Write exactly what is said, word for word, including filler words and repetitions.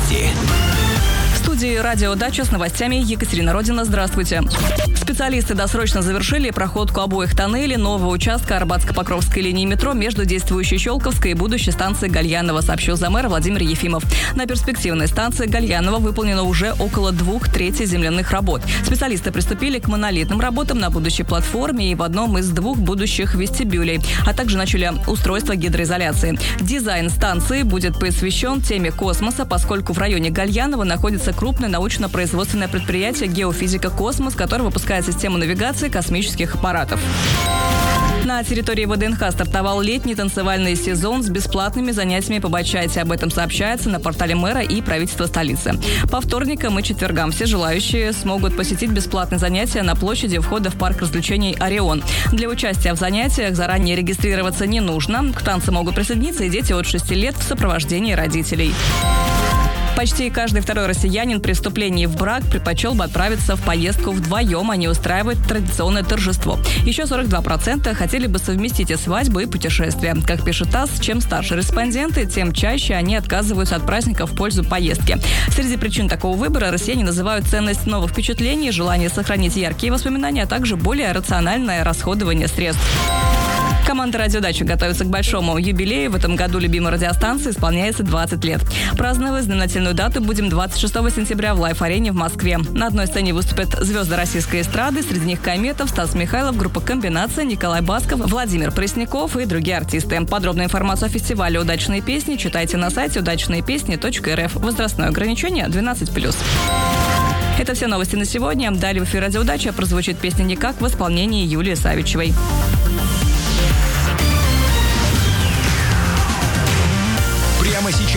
Новости. В студии «Радио Дача» с новостями Екатерина Родина. Здравствуйте. Специалисты досрочно завершили проходку обоих тоннелей нового участка Арбатско-Покровской линии метро между действующей Щелковской и будущей станцией Гальянова, сообщил замэр Владимир Ефимов. На перспективной станции Гальянова выполнено уже около двух третей земляных работ. Специалисты приступили к монолитным работам на будущей платформе и в одном из двух будущих вестибюлей, а также начали устройство гидроизоляции. Дизайн станции будет посвящен теме космоса, поскольку в районе Гальянова находится крупное научно-производственное предприятие «Геофизика Космос», которое выпускает систему навигации космических аппаратов. На территории ВДНХ стартовал летний танцевальный сезон с бесплатными занятиями по бачате. Об этом сообщается на портале мэра и правительства столицы. По вторникам и четвергам все желающие смогут посетить бесплатные занятия на площади входа в парк развлечений «Орион». Для участия в занятиях заранее регистрироваться не нужно. К танцам могут присоединиться и дети от шести лет в сопровождении родителей. Почти каждый второй россиянин при вступлении в брак предпочел бы отправиться в поездку вдвоем, а не устраивать традиционное торжество. Еще сорок два процента хотели бы совместить и свадьбу, и путешествия. Как пишет ТАСС, чем старше респонденты, тем чаще они отказываются от праздника в пользу поездки. Среди причин такого выбора россияне называют ценность новых впечатлений, желание сохранить яркие воспоминания, а также более рациональное расходование средств. Команда «Радио Дача» готовится к большому юбилею. В этом году любимой радиостанции исполняется двадцать лет. Праздновать знаменательную дату будем двадцать шестого сентября в Лайф-арене в Москве. На одной сцене выступят звезды российской эстрады, среди них Кометов, Стас Михайлов, группа «Комбинация», Николай Басков, Владимир Пресняков и другие артисты. Подробную информацию о фестивале «Удачные песни» читайте на сайте удачные песни точка эр эф. Возрастное ограничение двенадцать плюс. Это все новости на сегодня. Далее в эфире «Радио Дача» прозвучит песня «Никак» в исполнении Юлии Савичевой. Прямо сейчас.